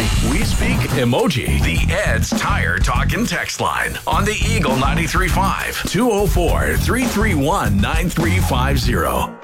We speak emoji. The Ed's Tire Talk and Text line on the Eagle 93.5 204-331-9350.